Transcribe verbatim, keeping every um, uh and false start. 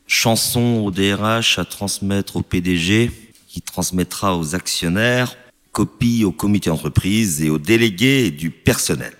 chanson au D R H à transmettre au P D G, qui transmettra aux actionnaires, copie au comité d'entreprise et aux délégués du personnel.